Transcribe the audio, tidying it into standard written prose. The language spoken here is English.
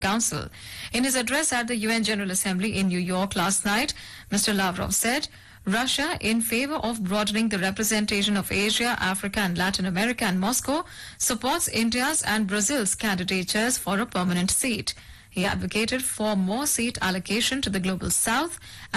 Council. In his address at the UN General Assembly in New York last night, Mr. Lavrov said Russia, in favor of broadening the representation of Asia, Africa and Latin America and Moscow, supports India's and Brazil's candidatures for a permanent seat. He advocated for more seat allocation to the Global South